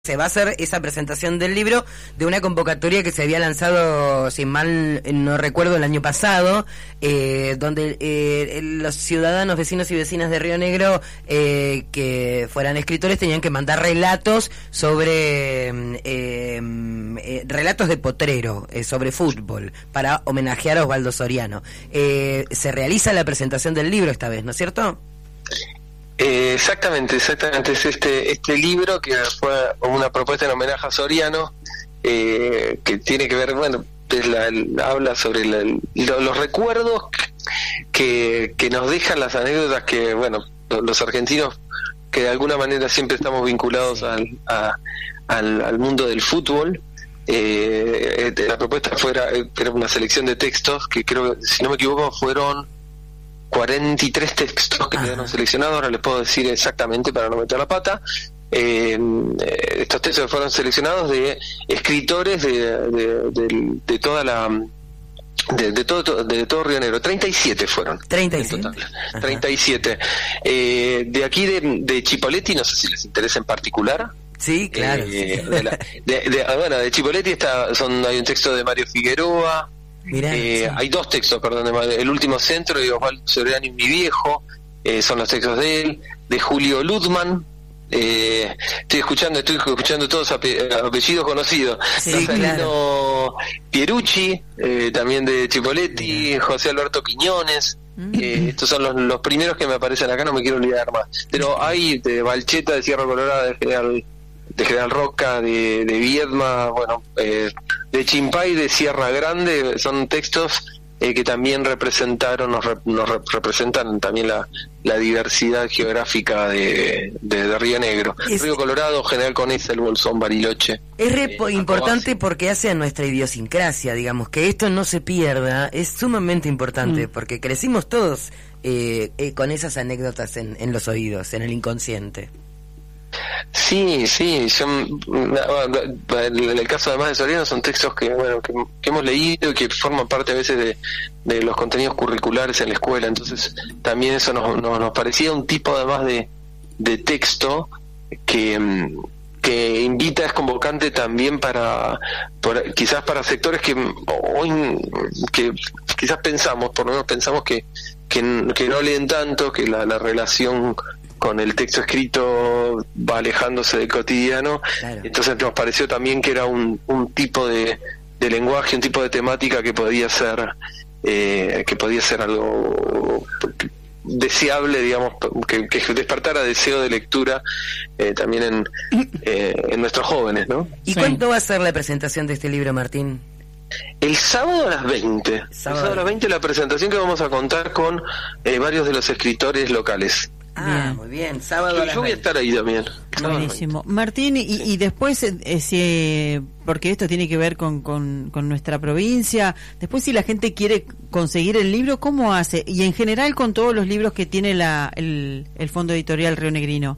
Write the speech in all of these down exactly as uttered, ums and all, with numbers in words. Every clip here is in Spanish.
Se va a hacer esa presentación del libro de una convocatoria que se había lanzado, si mal no recuerdo, el año pasado, eh, donde eh, los ciudadanos, vecinos y vecinas de Río Negro eh, que fueran escritores tenían que mandar relatos sobre eh, eh, relatos de potrero, eh, sobre fútbol, para homenajear a Osvaldo Soriano. Eh, se realiza la presentación del libro esta vez, ¿no es cierto? Eh, exactamente, exactamente. Es este este libro que fue una propuesta en homenaje a Soriano, eh, que tiene que ver, bueno, es la, el, habla sobre la, el, los recuerdos que, que nos dejan las anécdotas que, bueno, los argentinos que de alguna manera siempre estamos vinculados al, a, al, al mundo del fútbol. Eh, la propuesta fuera era una selección de textos que creo que, si no me equivoco, fueron cuarenta y tres textos que quedaron seleccionados. Ahora les puedo decir exactamente para no meter la pata. Eh, estos textos fueron seleccionados de escritores de, de, de, de toda la de, de todo de todo Río Negro. treinta y siete fueron treinta y siete. En total. treinta y siete. Eh, de aquí de, de Chipoleti, no sé si les interesa en particular. Sí, claro. Eh, de, la, de, de, bueno, de Chipoleti está, son, hay un texto de Mario Figueroa. Mirá, eh, sí. Hay dos textos, perdón, de El último centro de Osvaldo Soriano y mi viejo, eh, son los textos de él, de Julio Ludman. Eh, estoy escuchando, estoy escuchando todos ape- apellidos conocidos. Sí, claro. Pierucci, eh, también de Chipoleti, Mirá. José Alberto Quiñones. Eh, estos son los, los primeros que me aparecen acá, no me quiero olvidar más. Pero hay de Balcheta, de Sierra Colorada, de General, de General Roca, de, de Viedma, bueno, eh, de Chimpay, de Sierra Grande. Son textos eh, que también representaron, nos, rep, nos rep, representan también la, la diversidad geográfica de, de, de Río Negro. Es, Río Colorado, General Conesa, El Bolsón, Bariloche. Es re eh, importante porque hace a nuestra idiosincrasia, digamos, que esto no se pierda, es sumamente importante, mm. porque crecimos todos eh, eh, con esas anécdotas en, en los oídos, en el inconsciente. Sí, sí, son, en el caso además de Soriano son textos que, bueno, que, que hemos leído y que forman parte a veces de, de los contenidos curriculares en la escuela. Entonces también eso nos, nos, nos parecía un tipo además de, de texto que, que invita, es convocante también para, por, quizás para sectores que hoy que quizás pensamos, por lo menos pensamos que, que, que no leen tanto, que la, la relación con el texto escrito va alejándose del cotidiano. Claro. Entonces nos pareció también que era un, un tipo de, de lenguaje, un tipo de temática que podía ser eh, que podía ser algo deseable, digamos, que, que despertara deseo de lectura eh, también en, eh, en nuestros jóvenes, ¿no? ¿Y sí. cuándo va a ser la presentación de este libro, Martín? El sábado a las veinte. Sábado. El sábado a las veinte la presentación, que vamos a contar con eh, varios de los escritores locales. Ah, bien. Muy bien, sábado yo, a las yo voy a estar ahí también. Buenísimo. Martín, y, y después, eh, si, porque esto tiene que ver con, con, con nuestra provincia, después si la gente quiere conseguir el libro, ¿cómo hace? Y en general con todos los libros que tiene la, el, el Fondo Editorial Rionegrino.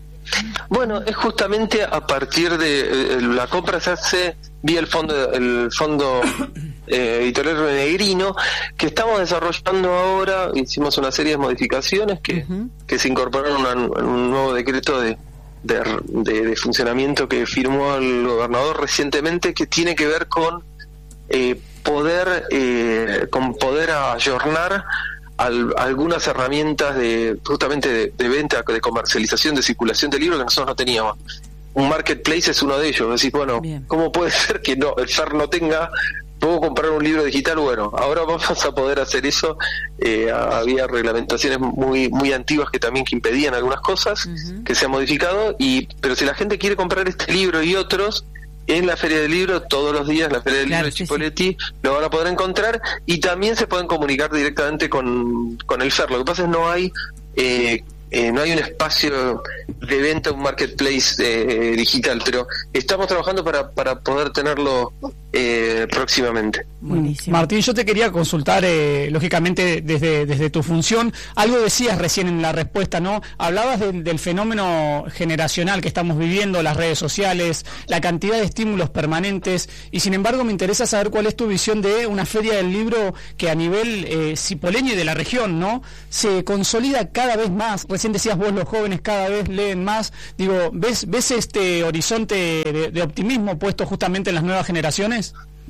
Bueno, es justamente a partir de eh, la compra se hace vía el fondo el fondo eh, editorial Rionegrino, que estamos desarrollando ahora. Hicimos una serie de modificaciones que, uh-huh. que se incorporaron en un nuevo decreto de, de, de, de funcionamiento que firmó el gobernador recientemente, que tiene que ver con eh, poder eh, con poder ayornar Al, algunas herramientas de justamente de, de venta, de comercialización, de circulación de libros que nosotros no teníamos. Un marketplace es uno de ellos. Decís, bueno, Bien. ¿cómo puede ser que no el F E R no tenga? ¿Puedo comprar un libro digital? Bueno, ahora vamos a poder hacer eso. Eh, había reglamentaciones muy muy antiguas que también que impedían algunas cosas, uh-huh. que se han modificado. Y pero si la gente quiere comprar este libro y otros, en la Feria del Libro, todos los días, la Feria del claro, Libro de Chipoleti, sí, sí. lo van a poder encontrar, y también se pueden comunicar directamente con, con el F E R. Lo que pasa es que no hay eh, eh, no hay un espacio de venta, un marketplace eh, digital, pero estamos trabajando para, para poder tenerlo eh, próximamente. Buenísimo. Martín, yo te quería consultar, eh, lógicamente, desde, desde tu función. Algo decías recién en la respuesta, ¿no? Hablabas de, del fenómeno generacional que estamos viviendo, las redes sociales, la cantidad de estímulos permanentes, y sin embargo me interesa saber cuál es tu visión de una feria del libro que a nivel eh, cipoleño y de la región, ¿no?, se consolida cada vez más. Recién decías vos, los jóvenes cada vez leen más. Digo, ¿ves, ves este horizonte de, de optimismo puesto justamente en las nuevas generaciones?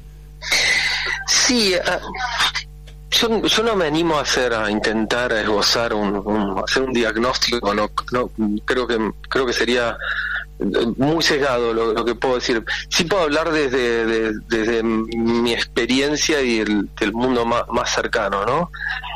Sí, uh, yo, yo no me animo a hacer, a intentar a esbozar un, un hacer un diagnóstico, no, no creo que creo que sería muy sesgado lo, lo que puedo decir. Sí puedo hablar desde, de, desde mi experiencia y el, del mundo más, más cercano, ¿no?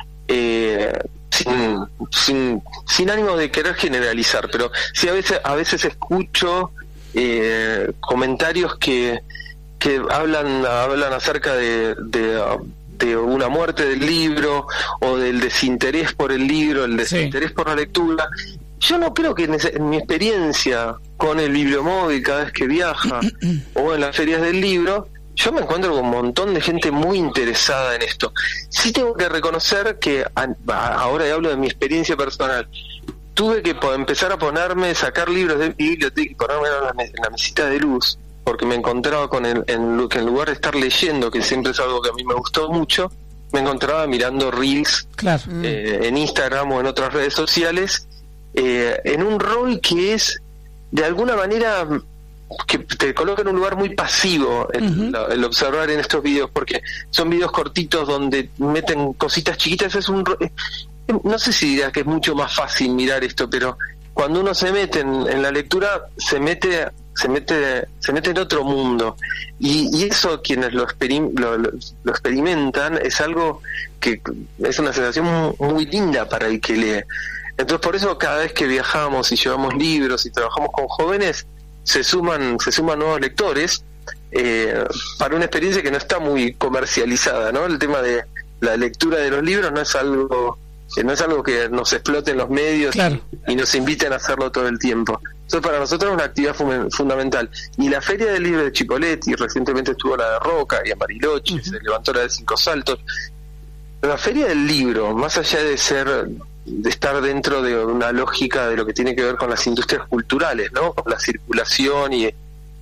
Eh, sin, sin, sin ánimo de querer generalizar, pero sí a veces a veces escucho eh, comentarios que que hablan hablan acerca de, de, de una muerte del libro o del desinterés por el libro, el desinterés sí. por la lectura. Yo no creo que en, ese, en mi experiencia con el bibliomóvil cada vez que viaja o en las ferias del libro, yo me encuentro con un montón de gente muy interesada en esto. Sí tengo que reconocer que, ahora hablo de mi experiencia personal, tuve que empezar a ponerme, sacar libros de biblioteca y ponerme en la, en la mesita de luz, porque me encontraba con el, en, que en lugar de estar leyendo, que siempre es algo que a mí me gustó mucho, me encontraba mirando reels claro. eh, en Instagram o en otras redes sociales, eh, en un rol que es, de alguna manera, que te coloca en un lugar muy pasivo el, uh-huh. la, el observar en estos videos, porque son videos cortitos donde meten cositas chiquitas. Es un eh, no sé si dirás que es mucho más fácil mirar esto, pero cuando uno se mete en, en la lectura, se mete se mete se mete en otro mundo, y, y eso quienes lo, experim, lo, lo, lo experimentan es algo que es una sensación muy, muy linda para el que lee. Entonces por eso cada vez que viajamos y llevamos libros y trabajamos con jóvenes, se suman se suman nuevos lectores eh, para una experiencia que no está muy comercializada, ¿no? El tema de la lectura de los libros no es algo que no es algo que nos explote en los medios claro. y, y nos inviten a hacerlo todo el tiempo. Eso para nosotros es una actividad fun- fundamental. Y la Feria del Libro de Chipoleti, recientemente estuvo la de Roca y a Bariloche, uh-huh. se levantó la de Cinco Saltos. La Feria del Libro, más allá de ser de estar dentro de una lógica de lo que tiene que ver con las industrias culturales, ¿no? Con la circulación y el,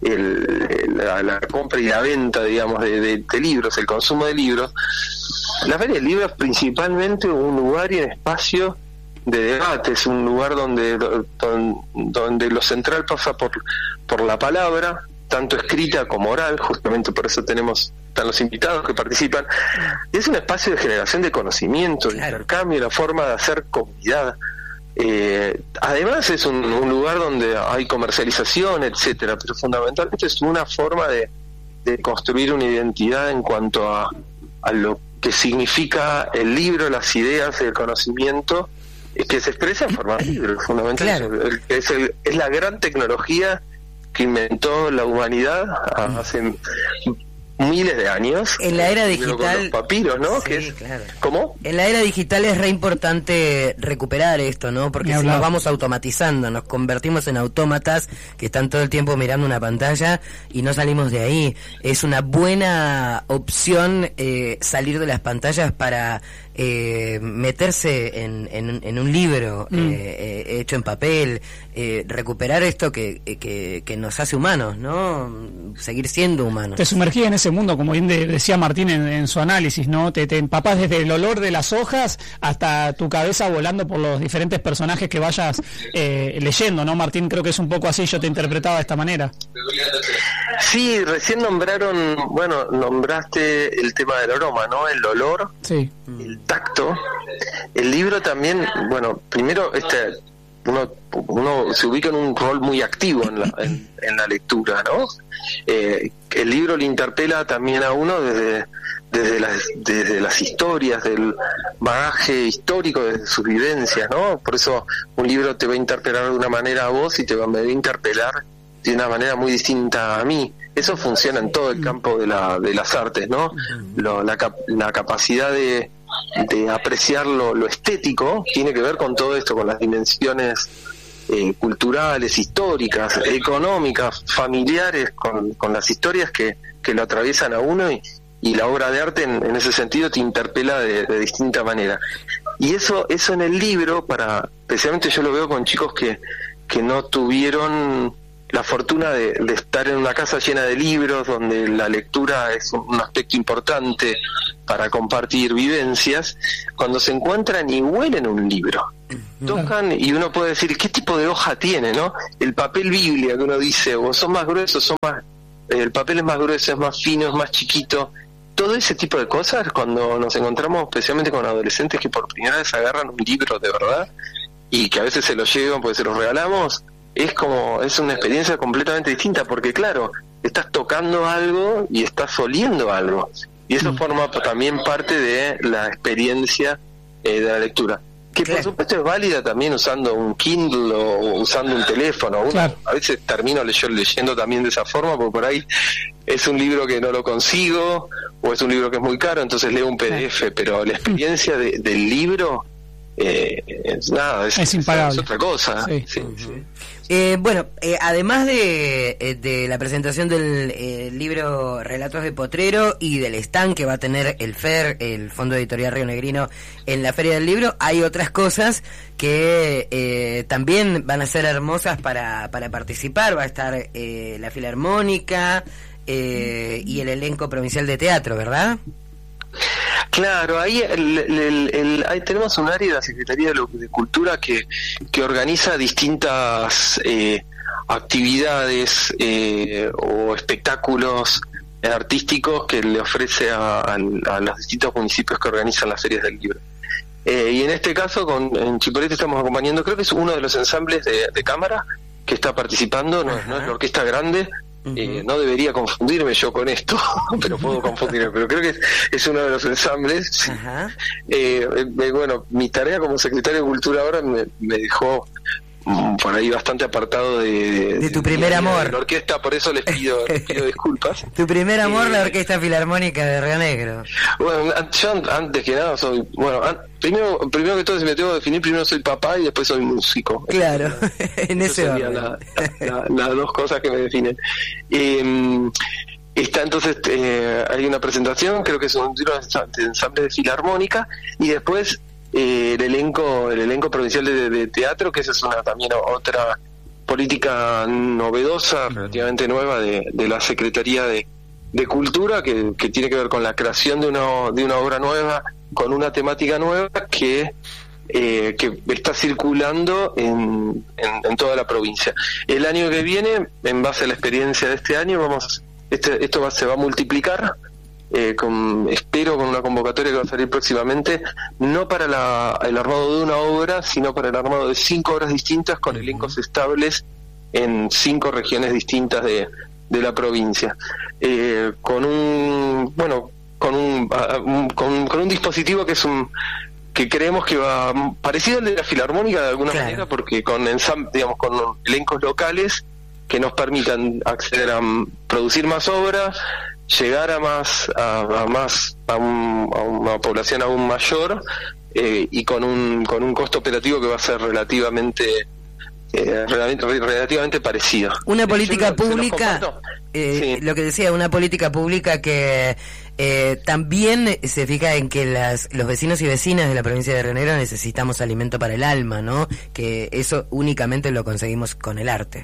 el, la, la compra y la venta, digamos, de, de, de libros, el consumo de libros. La Feria del Libro es principalmente un lugar y un espacio de debate, es un lugar donde, donde, donde lo central pasa por, por la palabra, tanto escrita como oral, justamente por eso tenemos están los invitados que participan. Es un espacio de generación de conocimiento, de intercambio, una forma de hacer comunidad. Eh, además es un, un lugar donde hay comercialización, etcétera, pero fundamentalmente es una forma de, de construir una identidad en cuanto a, a lo que significa el libro, las ideas, el conocimiento, eh, que se expresa en forma de libro, fundamentalmente. Claro. El, es, el, es la gran tecnología que inventó la humanidad hace miles de años. En la era digital, con los papiros, ¿no? Sí, que es, claro. ¿Cómo? En la era digital es re importante recuperar esto, ¿no? Porque si nos vamos automatizando, nos convertimos en autómatas que están todo el tiempo mirando una pantalla y no salimos de ahí. Es una buena opción eh, salir de las pantallas para eh, meterse en, en, en un libro mm. eh, eh, hecho en papel, eh, recuperar esto que, que, que nos hace humanos, ¿no? Seguir siendo humanos. Te sumergís en ese mundo, como bien de, decía Martín en, en su análisis, ¿no? Te, te empapás desde el olor de las hojas hasta tu cabeza volando por los diferentes personajes que vayas eh, leyendo, ¿no, Martín? Creo que es un poco así, yo te interpretaba de esta manera. Sí, recién nombraron, bueno, nombraste el tema del aroma, ¿no? El olor, sí. El tacto. El libro también, bueno, primero este uno uno se ubica en un rol muy activo en la, en, en la lectura, ¿no? Eh, el libro le interpela también a uno desde desde las desde las historias, del bagaje histórico, desde sus vivencias, ¿no? Por eso un libro te va a interpelar de una manera a vos y te va a interpelar de una manera muy distinta a mí. Eso funciona en todo el campo de la de las artes, ¿no? Lo, la, la capacidad de de apreciar lo, lo estético tiene que ver con todo esto, con las dimensiones eh, culturales, históricas, económicas, familiares, con, con las historias que, que lo atraviesan a uno, y, y la obra de arte en, en ese sentido te interpela de, de distinta manera. Y eso eso en el libro, para especialmente yo lo veo con chicos que, que no tuvieron la fortuna de, de estar en una casa llena de libros, donde la lectura es un, un aspecto importante para compartir vivencias. Cuando se encuentran y huelen un libro, tocan, y uno puede decir, ¿qué tipo de hoja tiene, no? El papel Biblia que uno dice, o son más gruesos, son más, el papel es más grueso, es más fino, es más chiquito. Todo ese tipo de cosas, cuando nos encontramos especialmente con adolescentes que por primera vez agarran un libro de verdad, y que a veces se lo llevan porque se los regalamos, es como, es una experiencia completamente distinta, porque claro, estás tocando algo y estás oliendo algo, y eso mm. forma también parte de la experiencia eh, de la lectura, que claro, por supuesto es válida también usando un Kindle o usando un teléfono. Uno, claro, a veces termino leyendo, leyendo también de esa forma, porque por ahí es un libro que no lo consigo, o es un libro que es muy caro, entonces leo un P D F, pero la experiencia de, del libro eh, es nada, es, es imparable, es otra cosa. Sí. Sí, uh-huh. sí. Eh, bueno, eh, además de, de la presentación del eh, libro Relatos de Potrero y del stand que va a tener el F E R, el Fondo Editorial Rionegrino, en la Feria del Libro, hay otras cosas que eh, también van a ser hermosas para, para participar. Va a estar eh, la Filarmónica eh, y el elenco provincial de teatro, ¿verdad? Claro, ahí, el, el, el, ahí tenemos un área de la Secretaría de, de Cultura que, que organiza distintas eh, actividades eh, o espectáculos artísticos que le ofrece a, a, a los distintos municipios que organizan las ferias del libro. Eh, y en este caso, con, en Chipoleti estamos acompañando, creo que es uno de los ensambles de, de cámara que está participando, no, no es la orquesta grande. Eh, no debería confundirme yo con esto, pero puedo confundirme, pero creo que es, es uno de los ensambles. Eh, eh, bueno, mi tarea como secretario de Cultura ahora me, me dejó mm, por ahí bastante apartado de, de, de tu de, primer de, amor. De la orquesta, por eso les pido, les pido disculpas. Tu primer amor, eh, la Orquesta Filarmónica de Río Negro. Bueno, yo antes que nada soy, bueno, an, primero primero que todo, si me tengo que definir, primero soy papá y después soy músico. Claro, en ese orden. La, la, la, las dos cosas que me definen. Eh, está entonces, eh, hay una presentación, creo que es un ensamble de Filarmónica, y después eh, el elenco el elenco provincial de, de teatro, que esa es una también otra política novedosa, relativamente nueva de, de la Secretaría de, de Cultura, que, que tiene que ver con la creación de una, de una obra nueva, con una temática nueva que eh, que está circulando en, en, en toda la provincia. El año que viene, en base a la experiencia de este año, vamos este, esto va, se va a multiplicar, eh, con, espero con una convocatoria que va a salir próximamente, no para la, el armado de una obra, sino para el armado de cinco obras distintas con elencos estables en cinco regiones distintas de, de la provincia, eh, con un bueno con un, un con, con un dispositivo que es un que creemos que va parecido al de la Filarmónica de alguna claro. manera, porque con ensam, digamos con elencos locales que nos permitan acceder a producir más obras, llegar a más a, a más a, un, a una población aún mayor, eh, y con un con un costo operativo que va a ser relativamente eh, relativamente, relativamente parecido. Una política pública, eh, sí. Lo que decía, una política pública que Eh, también se fija en que las, los vecinos y vecinas de la provincia de Río Negro necesitamos alimento para el alma, ¿no? Que eso únicamente lo conseguimos con el arte.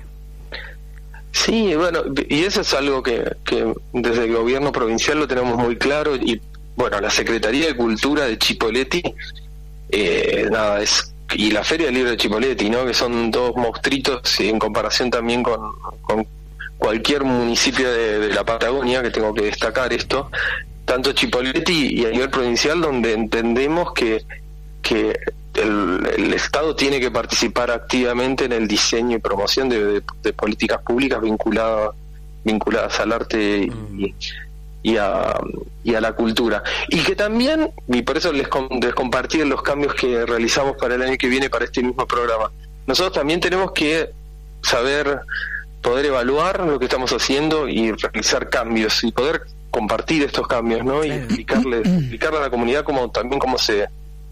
Sí, bueno, y eso es algo que, que desde el gobierno provincial lo tenemos muy claro, y bueno, la Secretaría de Cultura de Chipoleti, eh, nada, es y la Feria del Libro de Chipoleti, ¿no? Que son dos monstruitos en comparación también con, con cualquier municipio de, de la Patagonia, que tengo que destacar esto, tanto Chipoleti y a nivel provincial, donde entendemos que que el, el Estado tiene que participar activamente en el diseño y promoción de, de, de políticas públicas vinculadas vinculadas al arte y, y a y a la cultura, y que también, y por eso les, les compartí los cambios que realizamos para el año que viene para este mismo programa, nosotros también tenemos que saber poder evaluar lo que estamos haciendo y realizar cambios y poder compartir estos cambios, ¿no? Y explicarle, explicarle a la comunidad cómo también cómo se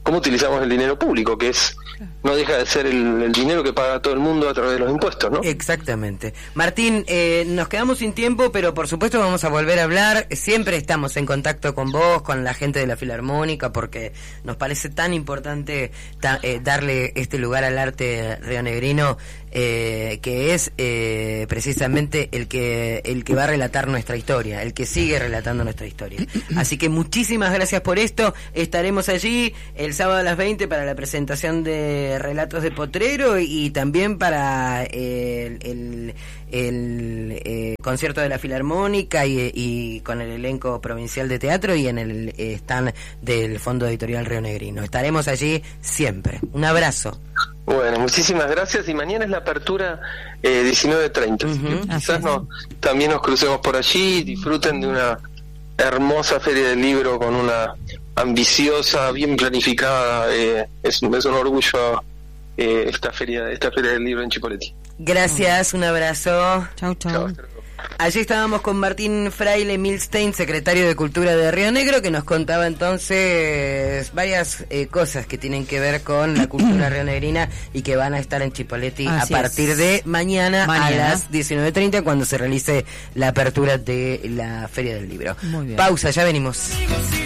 cómo utilizamos el dinero público, que es no deja de ser el, el dinero que paga todo el mundo a través de los impuestos, ¿no? Exactamente. Martín, eh, nos quedamos sin tiempo, pero por supuesto vamos a volver a hablar. Siempre estamos en contacto con vos, con la gente de la Filarmónica, porque nos parece tan importante ta, eh, darle este lugar al arte rionegrino, eh, que es eh, precisamente el que el que va a relatar nuestra historia, el que sigue relatando nuestra historia. Así que muchísimas gracias por esto. Estaremos allí el sábado a las veinte para la presentación de Relatos de Potrero y también para eh, el, el, el eh, concierto de la Filarmónica y, y con el elenco provincial de teatro y en el eh, stand del Fondo Editorial Rionegrino. Estaremos allí siempre. Un abrazo. Bueno, muchísimas gracias y mañana es la apertura eh, diecinueve treinta. Uh-huh. Quizás no, también nos crucemos por allí, disfruten de una hermosa feria del libro con una ambiciosa, bien planificada, eh, es, es un orgullo eh, esta feria esta feria del libro en Chipoleti. Gracias, un abrazo. Chau, chau. Allí estábamos con Martín Fraile Milstein, secretario de Cultura de Río Negro, que nos contaba entonces varias eh, cosas que tienen que ver con la cultura rionegrina y que van a estar en Chipoleti Así a partir es. de mañana, mañana a las diecinueve treinta cuando se realice la apertura de la Feria del Libro. Pausa, ya venimos.